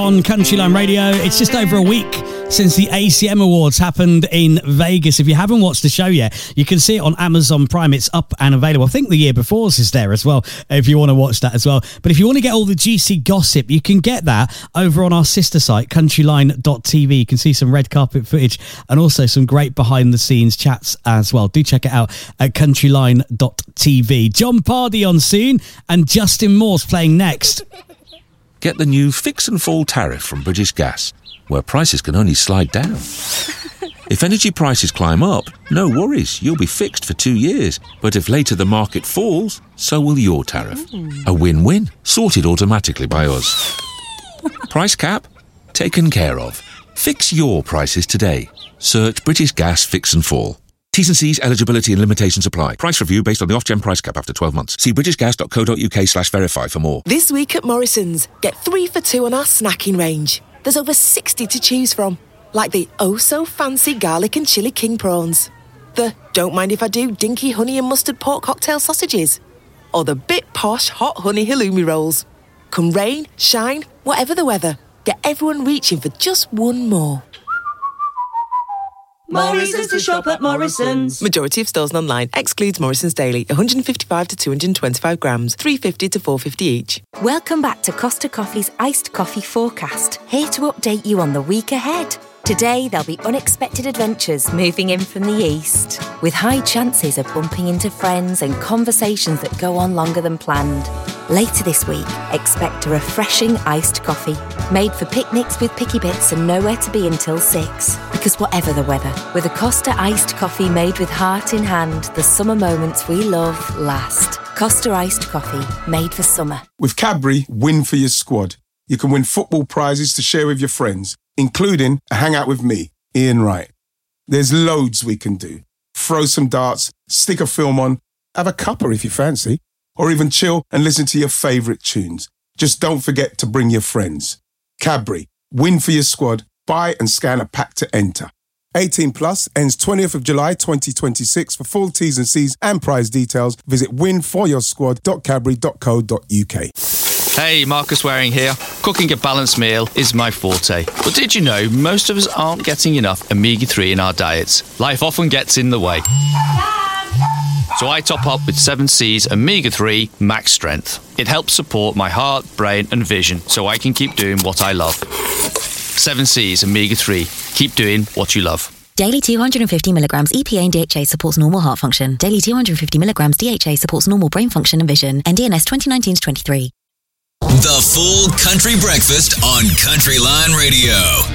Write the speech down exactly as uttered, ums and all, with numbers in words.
On Country Line Radio, it's just over a week since the A C M Awards happened in Vegas. If you haven't watched the show yet, you can see it on Amazon Prime. It's up and available. I think the year before's is there as well, if you want to watch that as well. But if you want to get all the juicy gossip, you can get that over on our sister site, countryline dot t v. You can see some red carpet footage and also some great behind-the-scenes chats as well. Do check it out at countryline dot t v. John Pardy on soon, and Justin Moore's playing next. Get the new Fix and Fall tariff from British Gas, where prices can only slide down. If energy prices climb up, no worries, you'll be fixed for two years. But if later the market falls, so will your tariff. Mm. A win-win, sorted automatically by us. Price cap? Taken care of. Fix your prices today. Search British Gas Fix and Fall. T's and C's, eligibility and limitations apply. Price review based on the Ofgem price cap after twelve months. See britishgas.co.uk slash verify for more. This week at Morrison's, get three for two on our snacking range. There's over sixty to choose from, like the oh-so-fancy garlic and chilli king prawns, the don't mind if I do dinky honey and mustard pork cocktail sausages, or the bit posh hot honey halloumi rolls. Come rain, shine, whatever the weather, get everyone reaching for just one more. Morrison's to shop at Morrison's. Majority of stores and online. Excludes Morrison's Daily. one hundred fifty-five to two hundred twenty-five grams. three fifty to four fifty each. Welcome back to Costa Coffee's Iced Coffee Forecast. Here to update you on the week ahead. Today, there'll be unexpected adventures moving in from the east, with high chances of bumping into friends and conversations that go on longer than planned. Later this week, expect a refreshing iced coffee, made for picnics with picky bits and nowhere to be until six. Because whatever the weather, with a Costa iced coffee made with heart in hand, the summer moments we love last. Costa iced coffee, made for summer. With Cadbury, win for your squad. You can win football prizes to share with your friends, including a hangout with me, Ian Wright. There's loads we can do. Throw some darts, stick a film on, have a cuppa if you fancy, or even chill and listen to your favourite tunes. Just don't forget to bring your friends. Cadbury, win for your squad. Buy and scan a pack to enter. eighteen plus, ends twentieth of July twenty twenty-six. For full T's and C's and prize details, visit win for your squad dot cadbury dot co dot uk. Hey, Marcus Waring here. Cooking a balanced meal is my forte. But did you know most of us aren't getting enough omega three in our diets? Life often gets in the way. So I top up with seven C's Omega three Max Strength. It helps support my heart, brain and vision so I can keep doing what I love. seven C's Omega three. Keep doing what you love. Daily two hundred fifty milligrams E P A and D H A supports normal heart function. Daily two hundred fifty milligrams D H A supports normal brain function and vision. N D N S twenty nineteen to twenty-three. The Full Country Breakfast on Country Line Radio.